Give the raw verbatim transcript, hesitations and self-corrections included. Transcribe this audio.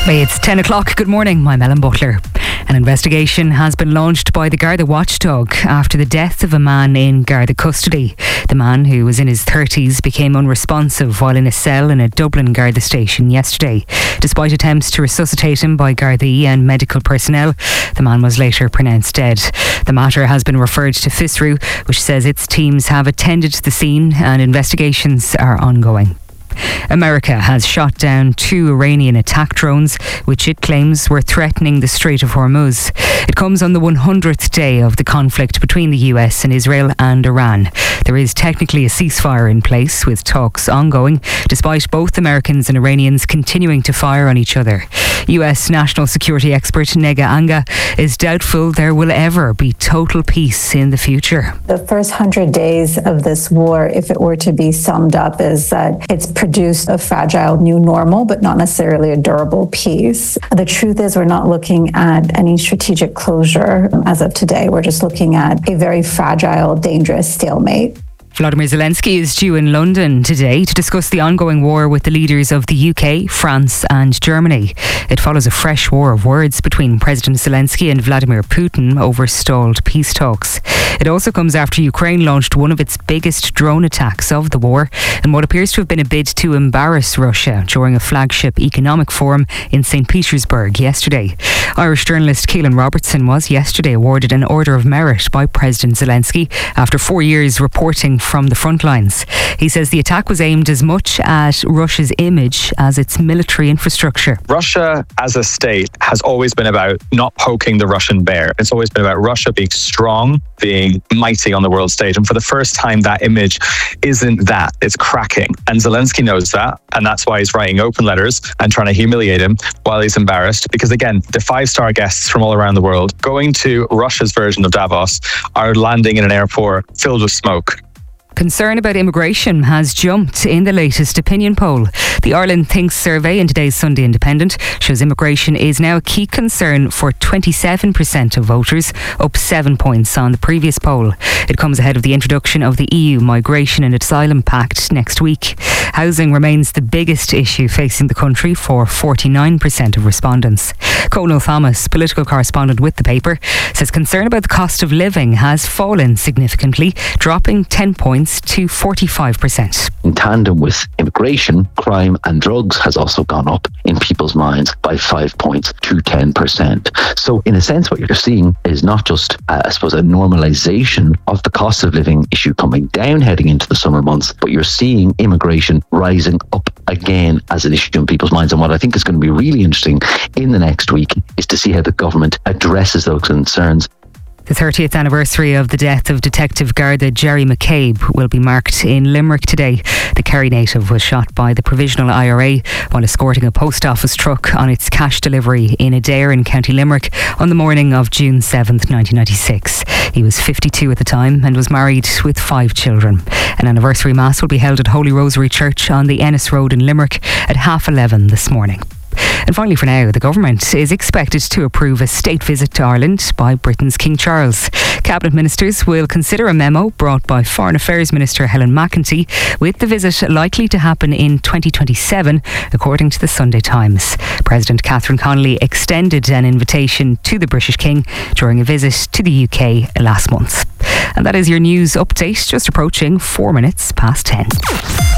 It's ten o'clock. Good morning. I'm Ellen Butler. An investigation has been launched by the Garda Watchdog after the death of a man in Garda custody. The man, who was in his thirties, became unresponsive while in a cell in a Dublin Garda station yesterday. Despite attempts to resuscitate him by Gardaí and medical personnel, the man was later pronounced dead. The matter has been referred to FISRU, which says its teams have attended the scene and investigations are ongoing. America has shot down two Iranian attack drones, which it claims were threatening the Strait of Hormuz. It comes on the one hundredth day of the conflict between the U S and Israel and Iran. There is technically a ceasefire in place, with talks ongoing, despite both Americans and Iranians continuing to fire on each other. U S national security expert Nega Anga is doubtful there will ever be total peace in the future. The first hundred days of this war, if it were to be summed up, is that it's produced a fragile new normal, but not necessarily a durable peace. The truth is, we're not looking at any strategic closure as of today. We're just looking at a very fragile, dangerous stalemate. Volodymyr Zelensky is due in London today to discuss the ongoing war with the leaders of the U K, France and Germany. It follows a fresh war of words between President Zelensky and Vladimir Putin over stalled peace talks. It also comes after Ukraine launched one of its biggest drone attacks of the war in what appears to have been a bid to embarrass Russia during a flagship economic forum in Saint Petersburg yesterday. Irish journalist Keelan Robertson was yesterday awarded an Order of Merit by President Zelensky after four years reporting from the front lines. He says the attack was aimed as much at Russia's image as its military infrastructure. Russia as a state has always been about not poking the Russian bear. It's always been about Russia being strong, being mighty on the world stage. And for the first time, that image isn't that. It's cracking. And Zelensky knows that. And that's why he's writing open letters and trying to humiliate him while he's embarrassed. Because again, the five-star guests from all around the world going to Russia's version of Davos are landing in an airport filled with smoke. Concern about immigration has jumped in the latest opinion poll. The Ireland Thinks survey in today's Sunday Independent shows immigration is now a key concern for twenty-seven percent of voters, up seven points on the previous poll. It comes ahead of the introduction of the E U Migration and Asylum Pact next week. Housing remains the biggest issue facing the country for forty-nine percent of respondents. Conal Thomas, political correspondent with the paper, says concern about the cost of living has fallen significantly, dropping ten points to forty-five percent. In tandem with immigration, crime and drugs has also gone up in people's minds by five points to ten percent. So in a sense, what you're seeing is not just, uh, I suppose, a normalization of the cost of living issue coming down heading into the summer months, but you're seeing immigration rising up again as an issue in people's minds. And what I think is going to be really interesting in the next week is to see how the government addresses those concerns. The thirtieth anniversary of the death of Detective Garda Jerry McCabe will be marked in Limerick today. The Kerry native was shot by the Provisional I R A while escorting a post office truck on its cash delivery in Adair in County Limerick on the morning of June seventh, nineteen ninety-six. He was fifty-two at the time and was married with five children. An anniversary mass will be held at Holy Rosary Church on the Ennis Road in Limerick at half eleven this morning. And finally, for now, the government is expected to approve a state visit to Ireland by Britain's King Charles. Cabinet ministers will consider a memo brought by Foreign Affairs Minister Helen McEntee, with the visit likely to happen in twenty twenty-seven, according to the Sunday Times. President Catherine Connolly extended an invitation to the British King during a visit to the U K last month. And that is your news update, just approaching four minutes past ten.